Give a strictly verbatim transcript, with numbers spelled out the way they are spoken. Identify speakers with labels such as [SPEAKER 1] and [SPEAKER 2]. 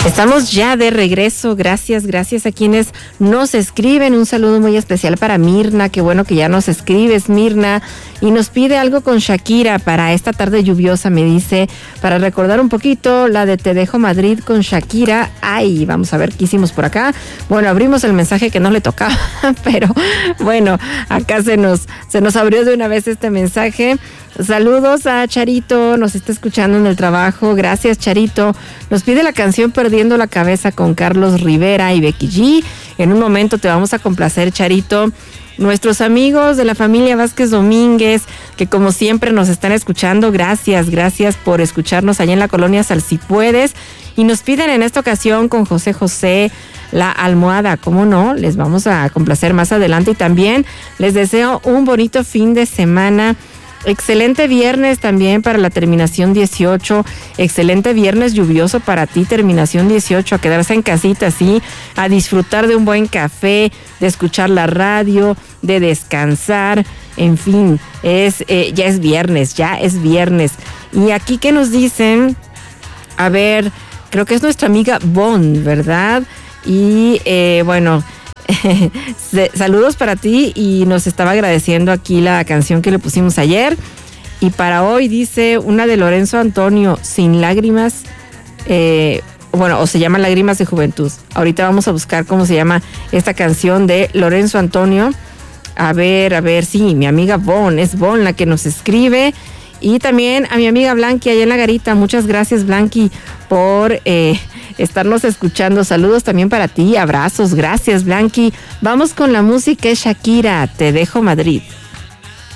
[SPEAKER 1] Estamos ya de regreso, gracias, gracias a quienes nos escriben, un saludo muy especial para Mirna, qué bueno que ya nos escribes, Mirna, y nos pide algo con Shakira para esta tarde lluviosa, me dice, para recordar un poquito la de Te Dejo Madrid con Shakira. Ay, vamos a ver qué hicimos por acá. Bueno, abrimos el mensaje que no le tocaba, pero bueno, acá se nos, se nos abrió de una vez este mensaje. Saludos a Charito, nos está escuchando en el trabajo, gracias Charito. Nos pide la canción Perdiendo la Cabeza con Carlos Rivera y Becky G. En un momento te vamos a complacer, Charito. Nuestros amigos de la familia Vázquez Domínguez, que como siempre nos están escuchando, gracias, gracias por escucharnos allá en la colonia Sal Si Puedes. Y nos piden en esta ocasión con José José, La Almohada, ¿cómo no? Les vamos a complacer más adelante y también les deseo un bonito fin de semana. Excelente viernes también para la terminación dieciocho, excelente viernes lluvioso para ti, terminación dieciocho, a quedarse en casita así, a disfrutar de un buen café, de escuchar la radio, de descansar, en fin, es eh, ya es viernes, ya es viernes. Y aquí que nos dicen, a ver, creo que es nuestra amiga Bon, ¿verdad? Y eh, bueno... saludos para ti y nos estaba agradeciendo aquí la canción que le pusimos ayer. Y para hoy dice una de Lorenzo Antonio, Sin Lágrimas, eh, bueno, o se llama Lágrimas de Juventud. Ahorita vamos a buscar cómo se llama esta canción de Lorenzo Antonio. A ver, a ver, sí, mi amiga Bon, es Bon la que nos escribe. Y también a mi amiga Blanqui allá en la garita. Muchas gracias, Blanqui, por eh, estarnos escuchando. Saludos también para ti, abrazos, gracias, Blanqui. Vamos con la música, Shakira, Te Dejo Madrid.